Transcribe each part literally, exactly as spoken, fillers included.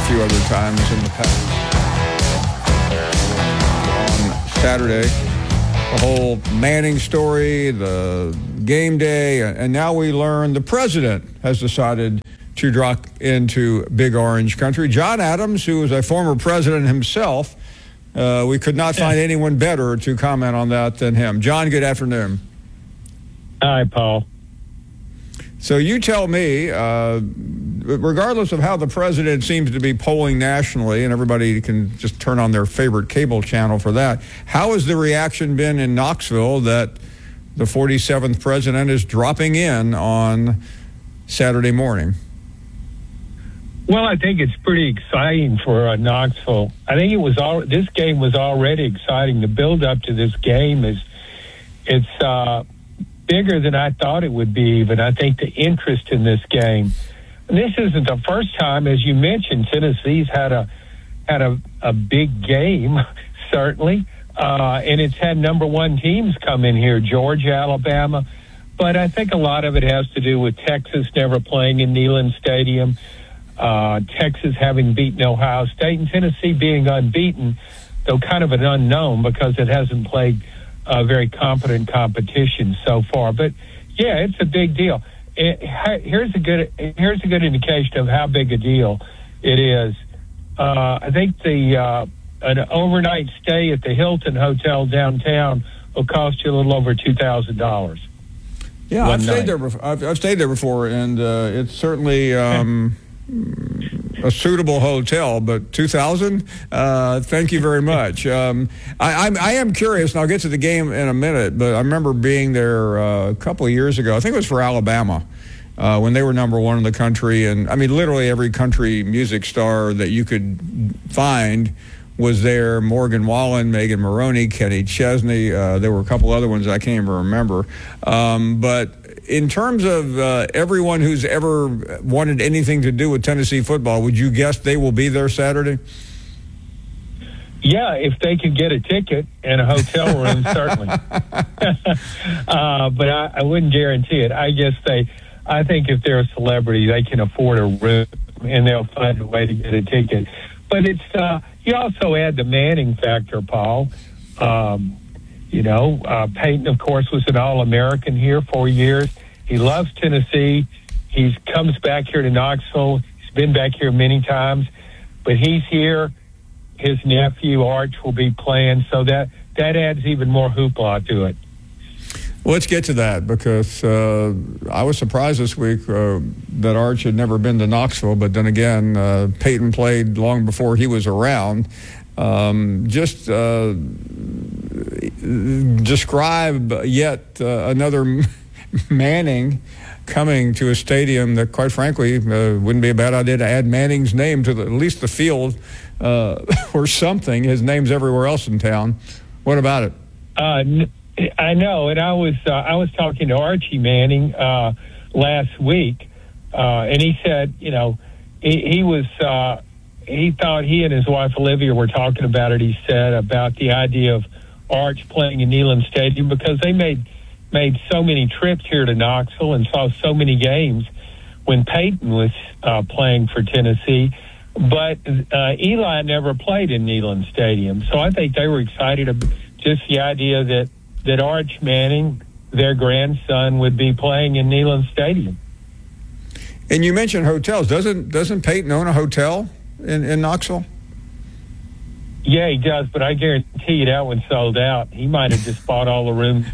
few other times in the past. On Saturday, the whole Manning story, the game day, and now we learn the president has decided to drop into Big Orange Country. John Adams, who is a former president himself, uh, we could not find anyone better to comment on that than him. John, good afternoon. Hi, Paul. So you tell me, uh, regardless of how the president seems to be polling nationally, and everybody can just turn on their favorite cable channel for that, how has the reaction been in Knoxville that the forty-seventh president is dropping in on Saturday morning? Well, I think it's pretty exciting for uh, Knoxville. I think it was all, this game was already exciting. The build up to this game is it's uh, bigger than I thought it would be. Even I think the interest in this game. And this isn't the first time, as you mentioned, Tennessee's had a had a, a big game, certainly, uh, and it's had number one teams come in here, Georgia, Alabama. But I think a lot of it has to do with Texas never playing in Neyland Stadium. Uh, Texas having beaten Ohio State, and Tennessee being unbeaten, though kind of an unknown because it hasn't played a very competent competition so far. But yeah, it's a big deal. It, here's a good here's a good indication of how big a deal it is. Uh, I think the uh, an overnight stay at the Hilton Hotel downtown will cost you a little over two thousand dollars. Yeah, I've stayed there. Before. I've, I've stayed there before, and uh, it's certainly. Um, a suitable hotel, but two thousand. Uh, thank you very much. Um, I, I'm, I am curious, and I'll get to the game in a minute. But I remember being there uh, a couple of years ago. I think it was for Alabama uh, when they were number one in the country, and I mean, literally every country music star that you could find was there. Morgan Wallen, Megan Maroney, Kenny Chesney. Uh, there were a couple other ones I can't even remember. Um, but in terms of uh, everyone who's ever wanted anything to do with Tennessee football, would you guess they will be there Saturday? Yeah, if they could get a ticket and a hotel room, certainly. uh, but I, I wouldn't guarantee it. I guess they, I think if they're a celebrity, they can afford a room and they'll find a way to get a ticket. But it's uh, you also add the Manning factor, Paul. Um, You know, uh, Peyton, of course, was an All-American here for years. He loves Tennessee. He comes back here to Knoxville. He's been back here many times. But he's here. His nephew, Arch, will be playing. So that, that adds even more hoopla to it. Well, let's get to that because uh, I was surprised this week uh, that Arch had never been to Knoxville. But then again, uh, Peyton played long before he was around. Um, just uh, describe yet uh, another Manning coming to a stadium that, quite frankly, uh, wouldn't be a bad idea to add Manning's name to the, at least the field uh, or something. His name's everywhere else in town. What about it? Uh, I know, and I was uh, I was talking to Archie Manning uh, last week, uh, and he said, you know, he, he was. Uh, He thought he and his wife Olivia were talking about it. He said about the idea of Arch playing in Neyland Stadium because they made made so many trips here to Knoxville and saw so many games when Peyton was uh, playing for Tennessee. But uh, Eli never played in Neyland Stadium, so I think they were excited about just the idea that that Arch Manning, their grandson, would be playing in Neyland Stadium. And you mentioned hotels. Doesn't doesn't Peyton own a hotel in, in Knoxville? Yeah, he does, but I guarantee you that one sold out. He might have just bought all the rooms.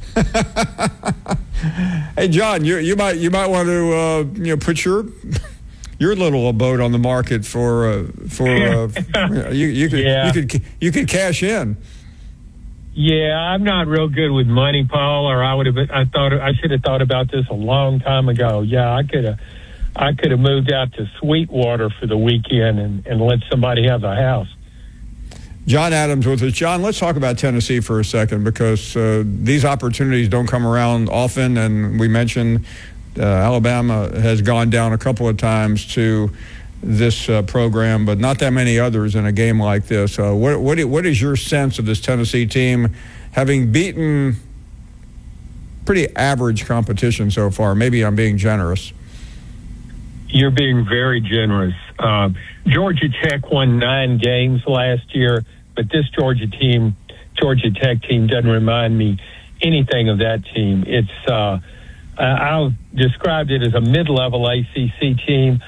Hey, John, you you might you might want to uh, you know put your your little abode on the market for uh, for uh, you you could yeah. you could you could cash in. Yeah, I'm not real good with money, Paul. Or I would have. Been, I thought I should have thought about this a long time ago. Yeah, I could have. I could have moved out to Sweetwater for the weekend and, and let somebody have the house. John Adams with us. John, let's talk about Tennessee for a second because uh, these opportunities don't come around often. And we mentioned uh, Alabama has gone down a couple of times to this uh, program, but not that many others in a game like this. Uh, what, what, what is your sense of this Tennessee team having beaten pretty average competition so far? Maybe I'm being generous. You're being very generous. Uh, Georgia Tech won nine games last year, but this Georgia team, Georgia Tech team, doesn't remind me anything of that team. It's uh, I'll describe it as a mid-level A C C team.